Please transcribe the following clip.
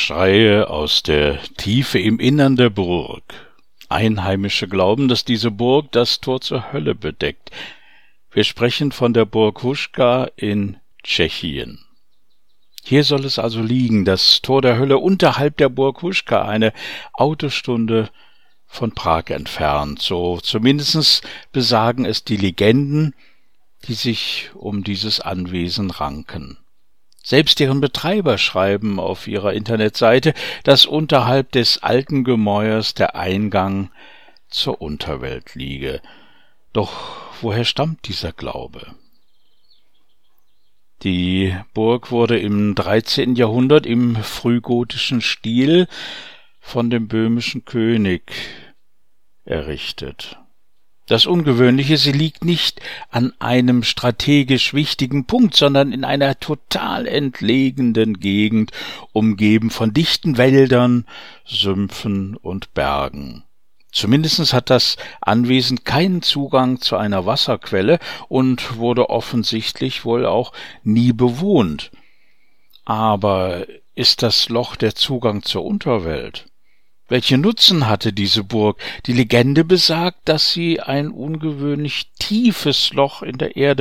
Schreie aus der Tiefe im Innern der Burg. Einheimische glauben, dass diese Burg das Tor zur Hölle bedeckt. Wir sprechen von der Burg Huška in Tschechien. Hier soll es also liegen, das Tor der Hölle unterhalb der Burg Huška, eine Autostunde von Prag entfernt. So zumindest besagen es die Legenden, die sich um dieses Anwesen ranken. Selbst deren Betreiber schreiben auf ihrer Internetseite, dass unterhalb des alten Gemäuers der Eingang zur Unterwelt liege. Doch woher stammt dieser Glaube? Die Burg wurde im 13. Jahrhundert im frühgotischen Stil von dem böhmischen König errichtet. Das Ungewöhnliche, sie liegt nicht an einem strategisch wichtigen Punkt, sondern in einer total entlegenen Gegend, umgeben von dichten Wäldern, Sümpfen und Bergen. Zumindest hat das Anwesen keinen Zugang zu einer Wasserquelle und wurde offensichtlich wohl auch nie bewohnt. Aber ist das Loch der Zugang zur Unterwelt? Welchen Nutzen hatte diese Burg? Die Legende besagt, dass sie ein ungewöhnlich tiefes Loch in der Erde